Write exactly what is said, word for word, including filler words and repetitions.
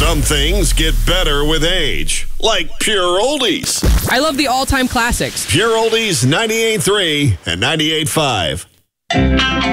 Some things get better with age, like Pure Oldies. I love the all-time classics. Pure Oldies ninety-eight point three and ninety-eight point five.